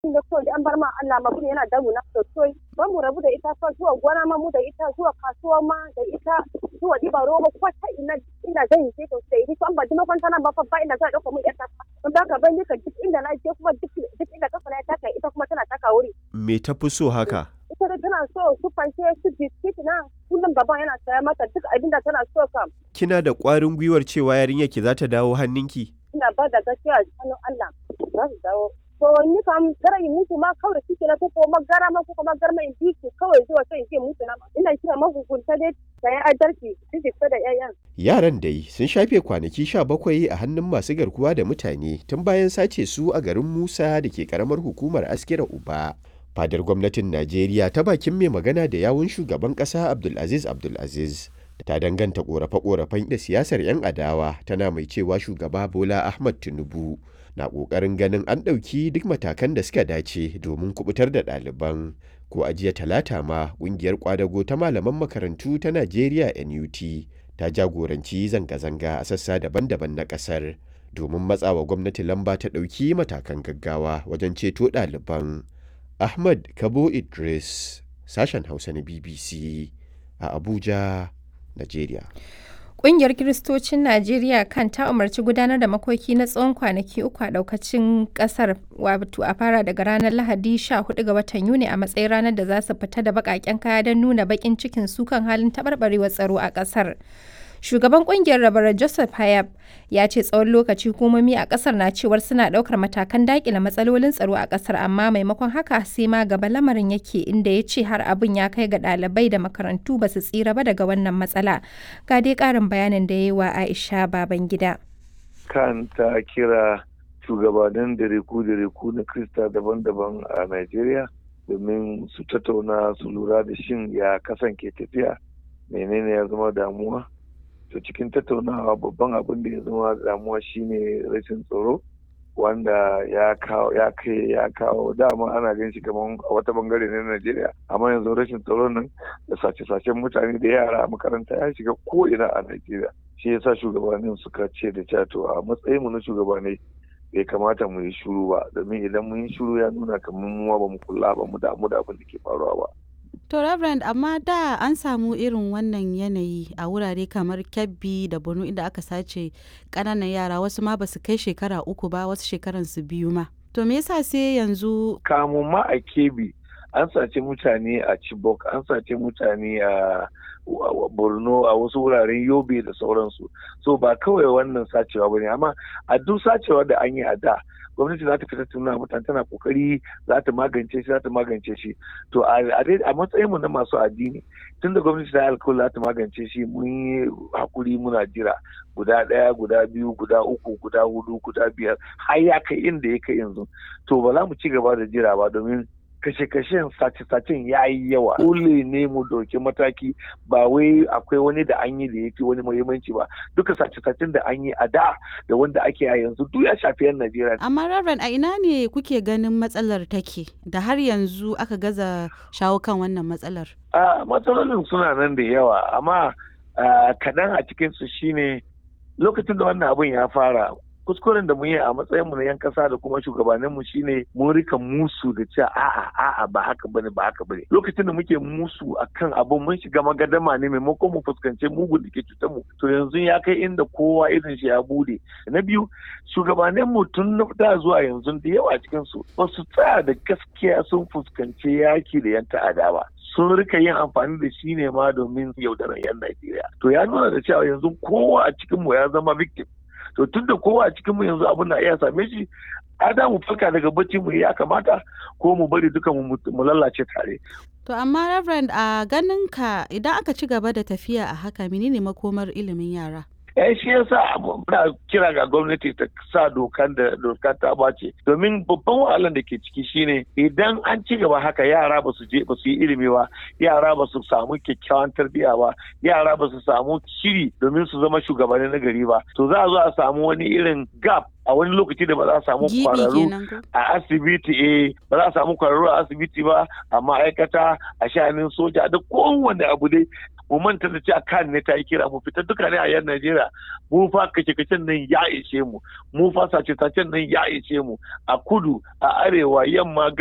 da kawai an bar ma Allah ma kuma yana damu na sosai ba mu rabu da ita fa zuwa gona ma mu da ita zuwa kasuwa ma da ita zuwa diba roba ko ta ina zan yi to sai ni an ba dima kwanta nan ba fa ba ina za a dauka mun yarta don haka ban yi ka duk inda na je kuma duk inda kafa na taka ita kuma tana taka wuri. Me ta fi so haka? Ita da tana so su fanke su biskit na kullum baban yana saya mata duk abin da tana so kam. Kina da ƙwarin gwiwar cewa yarinyar ki za ta dawo hannunki? Ina ba da gaskiya a hannun Allah za su dawo. To ni kam gara in mutu ma kawai kike na ko magara ma ko magarma in biki kawai zuwa sai in ce mutu na ina kira mahukunta dai da ya adalci su fita da yayan. Yaran dai sun shafe kwanaki 17 a hannun masu garkuwa da mutane tun bayan sace su a garin Musa da ke karamar hukumar Askira Uba. Fadar gwamnatin Najeriya ta bakin mai magana da yawun shugaban ƙasa Abdulaziz ta danganta ƙorafe-ƙorafen da siyasar 'yan adawa tana mai cewa shugaba Bola Ahmad Tinubu na ƙoƙarin ganin an ɗauki duk matakan da suka dace domin kubutar da ɗaliban. Ko a jiya Talata ma ƙungiyar ƙwadago ta malaman makarantu ta Najeriya NUT ta jagoranci zanga-zanga a sassa daban-daban na ƙasar domin matsawa gwamnati lamba ta ɗauki matakan gaggawa wajen ceto ɗaliban. Ahmad Kabo Idris, sashen Hausa na BBC a Abuja, Najeriya. Ƙungiyar Kiristocin Najeriya kan ta umarci gudanar da makoki na tsawon kwanaki 3 a ɗaukacin ƙasar, wato a fara daga ranar Lahadi 14 ga watan Yuni a matsayin ranar da za su fita da baƙaƙen kaya don nuna baƙin cikin su kan halin taɓarɓarewar tsaro a ƙasar. Shugaban ƙungiyar Rabaran Joseph Hayab ya ce tsawon lokaci hukumomi a ƙasar na cewar suna ɗaukar matakan daƙile matsalolin tsaro a ƙasar, amma maimakon haka sai ma gaba lamarin yake, inda ya ce har abin ya kai ga ɗalibai da makarantu ba su tsira ba daga wannan matsala. Ga dai ƙarin bayanin da ya yi wa Aisha Babangida. Kan ta kira shugabannin diriku na Krista daban-daban a Najeriya domin su tattauna su lura da shin ya kasance tafiya, menene ya zama damuwa. To cikin tattaunawa babban abin da ya zama damuwa shine rashin tsaro wanda ya kawo dama ana gan shi kamar a wata bangare na Najeriya, amma yanzu rashin tsaro nan da sace-sacen mutane da yara a makaranta ya shiga ko ina a Najeriya. Shi yasa shugabannin suka ce da cato a matsayin mu na shugabanni bai kamata mu yi shuru ba, domin idan mun yi shuru ya nuna kamar mu ba mu kula ba mu damu da abin da ke faruwa ba. To Reverend, amma da an samu irin wannan yanayi a wurare kamar Kebbi da Borno inda aka sace ƙananan yara, wasu ma ba su kai shekara 3 ba, wasu shekaran su 2 ma. To me yasa sai yanzu? Kamun ma a Kebbi an sace mutane a Chibok, an sace mutane a Borno, a wasu wuraren Yobe da sauransu. So ba kawai wannan sacewa bane, amma a duk sacewa da an yi a da gwamnati za ta fitar tuna mutane tana kokari za ta magance shi to a matsayin mu na masu addini tunda gwamnati ta alkawari za ta magance shi mun yi hakuri muna jira guda 1 guda 2 guda 3 guda 4 guda 5 har ya kai inda ya kai yanzu, to ba za mu ci gaba da jira ba, domin kashe-kashen sace-sacen ya yi yawa. Dole ne mu ɗauki mataki, ba wai akwai wani da an yi da ya fi wani muhimmanci ba. Duka sace-sacen da an yi a da wanda ake a yanzu duk ya shafi 'yan Najeriya. Amma Reverend, a ina ne kuke ganin matsalar take da har yanzu aka gaza shawo kan wannan matsalar? Matsalolin suna nan da yawa, amma kaɗan a cikinsu shine lokacin da wannan abun ya fara. Kuskuren da mu yi a matsayin mu na 'yan kasa da kuma shugabannin mu shine mun rika musu da cewa a'a ba haka bane. Lokacin da muke musu akan abun mun shiga magadama ne maimakon mu fuskance mugun da ke cutar mu. To yanzu ya kai inda kowa irin shi ya bude. Na biyu, shugabannin mu tun da zuwa yanzu da yawa cikin su ba su tsaya da gaskiya sun fuskanci yaki da 'yan ta'ada ba. Sun rika yin amfani da shi ne ma domin yaudarar 'yan Najeriya. To ya nuna da cewa yanzu kowa a cikin mu ya zama victim. To tun da kowa a cikinmu yanzu abin na iya same shi, ada mu farka daga bacci mu ya kamata ko mu bari duka mu lalace tare. To amma Reverend, a ganin ka idan aka ci gaba da tafiya a haka, menene makomar ilimin yara? Shi yasa muna kira ga gwamnati ta sa dokan ta bace, domin babban wahalar da ke ciki shine idan an ci gaba haka yara ba su yi ilimi ba, yara ba su samu kyakkyawan tarbiyya ba, yara ba su samu shiri domin su zama shugabanni na gari ba, to za a zo a samu wani irin gap a wani lokaci da ba za a samu kwararru a asibiti ba za a samu kwararru a asibiti ba, a ma'aikata, a sha'anin soja da kowane abu dai mu manta da cewa kan ne ta yi kira mu fita duka ne a yan Najeriya mu fa kace-kacen nan ya ishe mu fa sace-sacen nan ya ishe mu a kudu a arewa yamma